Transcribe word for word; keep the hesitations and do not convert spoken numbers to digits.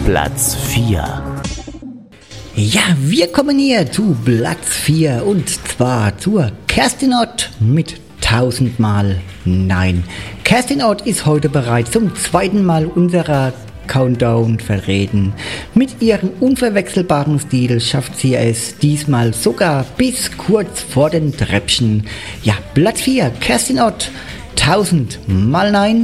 Platz vier. Ja, wir kommen hier zu Platz vier und zwar zur Kerstin Ott mit tausendmal Nein. Kerstin Ott ist heute bereits zum zweiten Mal unserer Countdown vertreten. Mit ihrem unverwechselbaren Stil schafft sie es diesmal sogar bis kurz vor den Treppchen. Ja, Platz vier, Kerstin Ott, tausendmal Nein.